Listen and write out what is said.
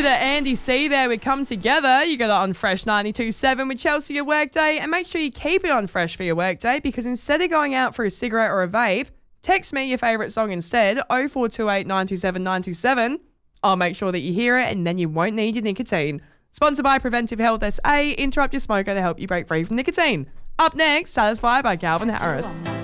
bit of Andy C there with Come Together. You got it on Fresh 92.7 with Chelsea your workday, and make sure you keep it on Fresh for your workday, because instead of going out for a cigarette or a vape, text me your favourite song instead, 0428 927 927. I'll make sure that you hear it, and then you won't need your nicotine. Sponsored by Preventive Health SA. Interrupt your smoker to help you break free from nicotine. Up next, Satisfied by Calvin Harris.